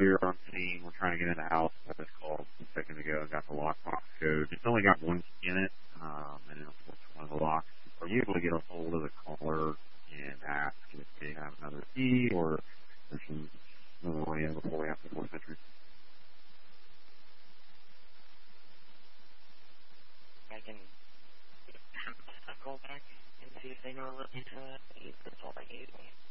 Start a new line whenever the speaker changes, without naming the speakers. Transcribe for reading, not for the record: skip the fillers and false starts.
clear on scene. We're trying to get in the house. I just called a second ago and got the lockbox code. It's only got one key in it, and it'll force one of the locks. Are you able to get a hold of the caller and ask if they have another key or there's some another way in before we have to force entry?
I can call back and see if they know a little into that. That's all I need.